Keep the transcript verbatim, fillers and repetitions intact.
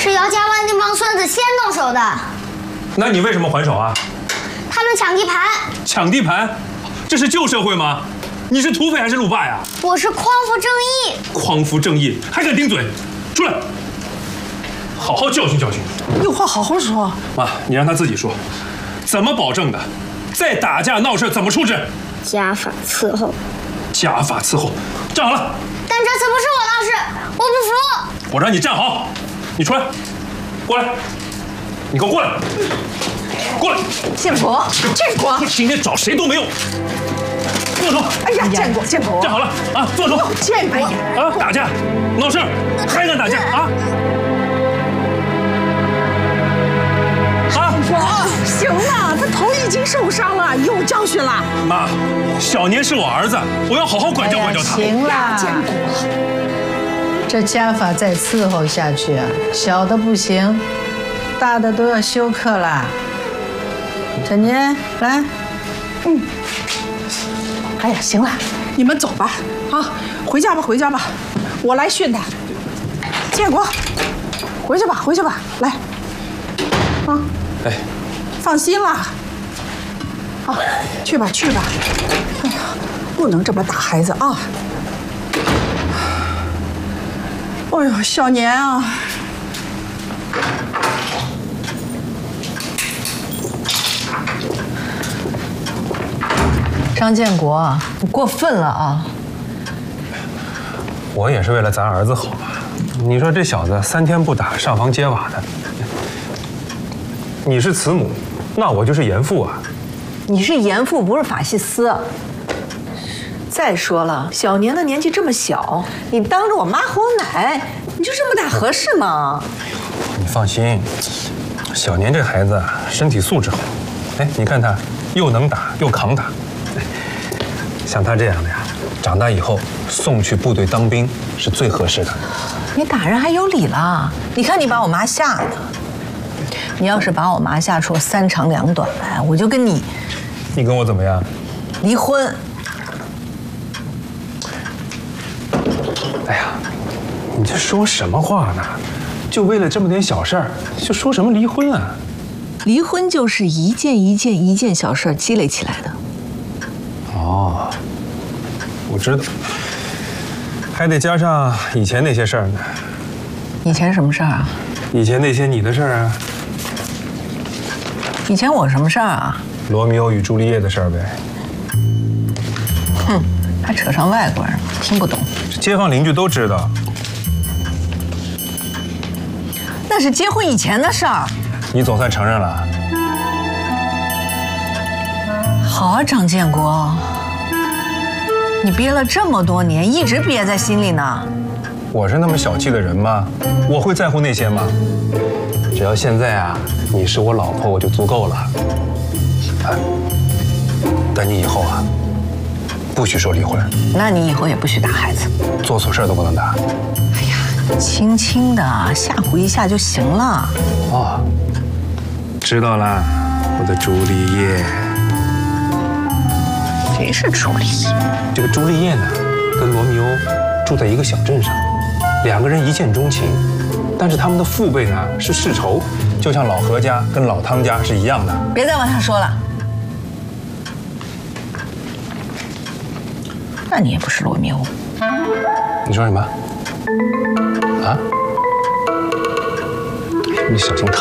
是姚家湾那帮孙子先动手的。 那你为什么还手啊？ 他们抢地盘。 抢地盘？这是旧社会吗？你是土匪还是路霸呀？ 我是匡扶正义。 匡扶正义，还敢顶嘴？出来！好好教训教训。 有话好好说。 妈，你让他自己说，怎么保证的？再打架闹事怎么处置？ 家法伺候。 家法伺候，站好了。 但这次不是我闹事，我不服。 我让你站好，你出来，过来，你给我过来，过来。 建国，建国， 今天找谁都没用。坐手！ 哎呀，建国，建国， 站好了啊！坐手！ 建国啊！打架，闹事，还敢打架啊？啊！ 我行了，他头已经受伤了，有教训了。 妈，小年是我儿子，我要好好管教管教他。 行了， 建国， 这家法再伺候下去啊，小的不行，大的都要休克了。陈年，来， 嗯。哎呀，行了，你们走吧，啊，回家吧，回家吧，我来训他。建国，回去吧，回去吧，来，啊， 哎， 放心啦，啊，去吧，去吧。哎呀，不能这么打孩子啊！哎呦，小年啊！ 张建国，你过分了啊！ 我也是为了咱儿子好啊！你说这小子三天不打，上房揭瓦的。你是慈母，那我就是严父啊！ 你是严父，不是法西斯。再说了，小年的年纪这么小，你当着我妈喝奶，你就这么打合适吗？ 你放心，小年这孩子啊，身体素质好。哎，你看他又能打又扛打。像他这样的呀，长大以后送去部队当兵是最合适的。 你打人还有理了？你看你把我妈吓的。你要是把我妈吓出三长两短来，我就跟你…… 你跟我怎么样？ 离婚。 哎呀，你这说什么话呢？就为了这么点小事儿，就说什么离婚啊？ 离婚就是一件一件一件小事积累起来的。 哦，我知道，还得加上以前那些事儿呢。 以前什么事儿啊？ 以前那些你的事儿啊。 以前我什么事儿啊？ 罗密欧与朱丽叶的事儿呗。 哼，还扯上外国人，听不懂。 街坊邻居都知道。 那是结婚以前的事儿。 你总算承认了。 好啊，张建国，你憋了这么多年，一直憋在心里呢。 我是那么小气的人吗？我会在乎那些吗？只要现在啊，你是我老婆，我就足够了。哎，但你以后啊，不许说离婚。 那你以后也不许打孩子， 做错事都不能打。 哎呀，轻轻的吓唬一下就行了。 哦，知道了，我的朱丽叶。 谁是朱丽叶？ 这个朱丽叶呢，跟罗密欧住在一个小镇上，两个人一见钟情，但是他们的父辈呢是世仇，就像老何家跟老汤家是一样的。 别再往下说了。那你也不是罗密欧。 你说什么？啊？你小心烫。